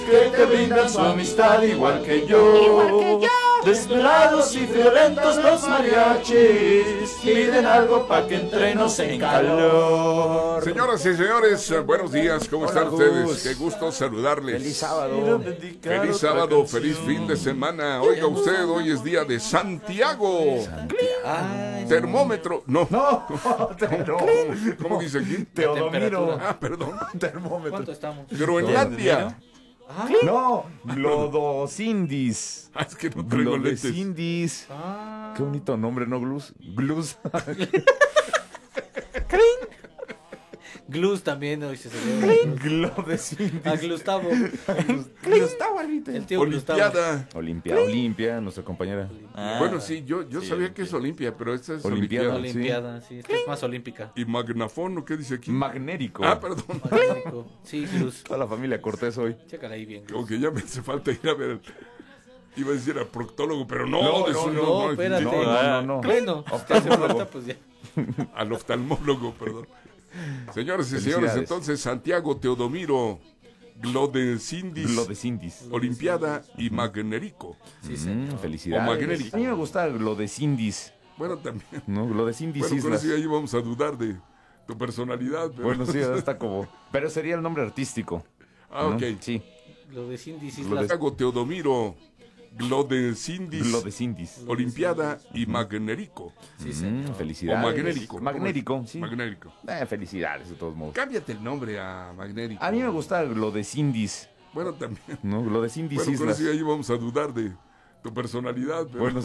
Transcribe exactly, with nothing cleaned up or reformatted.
que te brindan su amistad igual que yo. Igual que yo. Desvelados y violentos los mariachis piden algo pa' que entremos en calor. Señoras y señores, buenos días, ¿cómo Hola, están ustedes? Gus. Qué gusto saludarles. Feliz sábado. Feliz sábado, feliz fin de semana. Oiga usted, hoy es día de Santiago. Ay, Termómetro, no. no, no. ¿Cómo dice aquí? Teodomiro. Ah, perdón. Termómetro. ¿Cuánto estamos? Groenlandia. No, Glodocindis. Ah, es que no traigo lentes. Glodecindis. Ah. Qué bonito nombre, ¿no, Glus? Glus. Glus también hoy se celebra. Glodecindis. A Gustavo. Gustavo Alvite. El tío Gustavo. Olimpiada. Olimpia, Olimpia, nuestra compañera. Ah, Bueno, sí, yo, yo sí, sabía que es Olimpia, pero esta es Olimpiada. Olimpiada. Olimpiada, sí. Esta es más olímpica. ¿Y Magnafón o qué dice aquí? Magnérico. Ah, perdón. Magnífico. Sí, Glus. Toda la familia Cortés hoy. Chécala ahí bien. Como que ya me hace falta ir a ver. Iba a decir al proctólogo, pero no, No, de no, eso No, espérate. No, no, no, no. Bueno, te hace falta, pues ya. al oftalmólogo, perdón. Señores y señores, Felicidades. entonces Santiago Teodomiro, Glodecindis, Glodecindis. Olimpiada y Magnérico. Sí, sí. Mm, felicidades. O Magnérico. A mí me gusta Glodecindis. Bueno, también. No, Glodecindis Bueno, con Islas. eso ahí vamos a dudar de tu personalidad. Pero... Bueno, sí, está como. Pero sería el nombre artístico. Ah, ¿no? ok. Sí, Lo de Cindy Lo de- Santiago Teodomiro, Glodecindis, Glodecindis. Olimpiada y Magnérico. Sí, sí. Mm, O felicidades. Magnérico. Magnérico, sí. Magnérico. Eh, felicidades, de todos modos. Cámbiate el nombre a Magnérico. A mí me gusta Glodecindis. Bueno, también. No, Glodecindis Bueno, con Islas. eso ahí vamos a dudar de tu personalidad. Pero... Bueno,